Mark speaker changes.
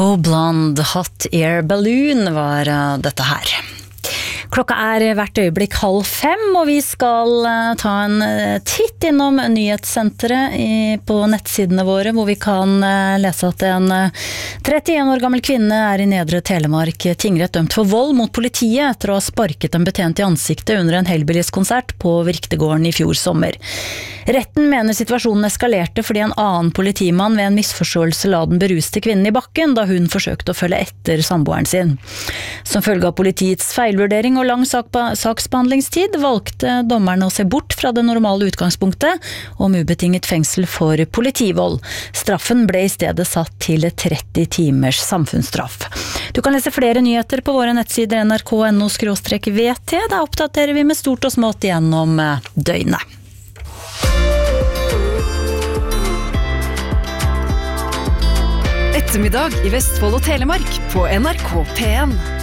Speaker 1: Oh Blonde Hot Air Balloon var dette her. Klokka hvert øyeblikk 4:30, og vi skal ta en titt innom nyhetssenteret på nettsidene våre, hvor vi kan lese at en 31 år gammel kvinne i Nedre Telemark tingrett dømt for vold mot politiet etter å ha sparket en betjent i ansiktet under en Hellbillies-konsert på Virktegården i fjor sommer. Retten mener situasjonen eskalerte fordi en annen politimann ved en misforståelse la den beruste kvinnen i bakken da hun forsøkte å følge etter samboeren sin. Som følge av politiets feilvurdering og lang saksbehandlingstid valgte dommerne å se bort fra det normale utgangspunktet om ubetinget fengsel for politivold. Straffen ble i stedet satt til 30 timers samfunnsstraff. Du kan lese flere nyheter på våre nettsider nrk.no/vt. Da oppdaterer vi med stort og smått gjennom døgnet.
Speaker 2: Ettermiddag i Vestfold og Telemark på NRK P1.